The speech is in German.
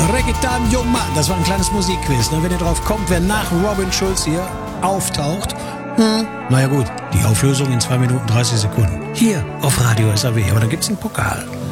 Reggaeton Yo Mann, das war ein kleines Musikquiz. Wenn ihr drauf kommt, wer nach Robin Schulz hier auftaucht, naja gut, die Auflösung in 2 Minuten 30 Sekunden. Hier auf Radio SAW. Aber dann gibt's einen Pokal.